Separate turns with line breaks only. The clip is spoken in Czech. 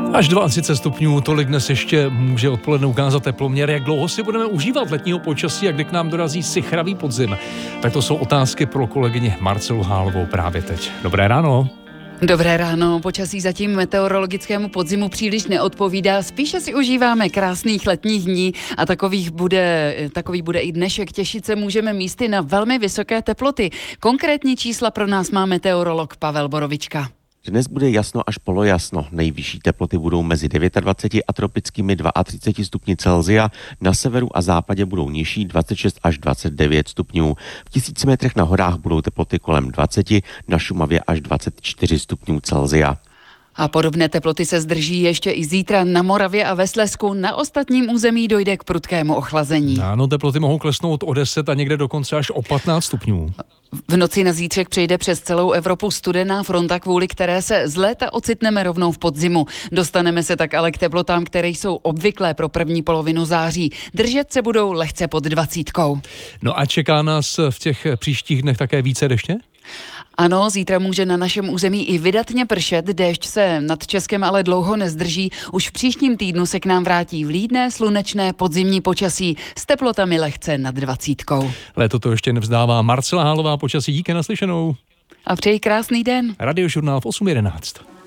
Až 32 stupňů, tolik dnes ještě může odpoledne ukázat teploměr. Jak dlouho si budeme užívat letního počasí a kdy k nám dorazí sichravý podzim? Tak to jsou otázky pro kolegyni Marcelu Hálovou právě teď. Dobré ráno.
Dobré ráno, počasí zatím meteorologickému podzimu příliš neodpovídá, spíše si užíváme krásných letních dní a takový bude i dnešek. Těšit se můžeme místy na velmi vysoké teploty. Konkrétní čísla pro nás má meteorolog Pavel Borovička.
Dnes bude jasno až polojasno. Nejvyšší teploty budou mezi 29 a tropickými 32 stupni Celsia. Na severu a západě budou nižší 26 až 29 stupňů. V 1000 metrech na horách budou teploty kolem 20, na Šumavě až 24 stupňů Celsia.
A podobné teploty se zdrží ještě i zítra na Moravě a ve Slezsku. Na ostatním území dojde k prudkému ochlazení.
Ano, teploty mohou klesnout o 10 a někde dokonce až o 15 stupňů.
V noci na zítřek přejde přes celou Evropu studená fronta, kvůli které se z léta ocitneme rovnou v podzimu. Dostaneme se tak ale k teplotám, které jsou obvyklé pro první polovinu září. Držet se budou lehce pod 20.
No a čeká nás v těch příštích dnech také více deště?
Ano, zítra může na našem území i vydatně pršet, déšť se nad Českem ale dlouho nezdrží. Už v příštím týdnu se k nám vrátí vlídné, slunečné podzimní počasí s teplotami lehce nad 20.
Léto to ještě nevzdává. Marcela Hálová, počasí, díky, naslyšenou.
A přeji krásný den.
Radiožurnál v 8:11.